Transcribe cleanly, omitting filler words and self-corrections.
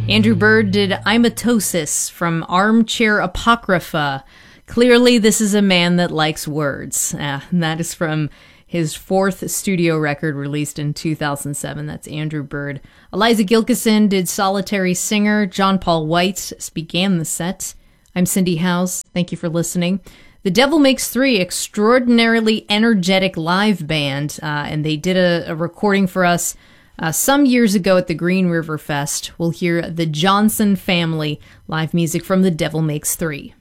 Andrew Bird did Imitosis from Armchair Apocrypha. Clearly, this is a man that likes words. And that is from his fourth studio record released in 2007. That's Andrew Bird. Eliza Gilkyson did Solitary Singer. John Paul White began the set. I'm Cindy Howes. Thank you for listening. The Devil Makes Three, extraordinarily energetic live band, and they did a recording for us some years ago at the Green River Fest. We'll hear the Johnson Family live music from The Devil Makes Three.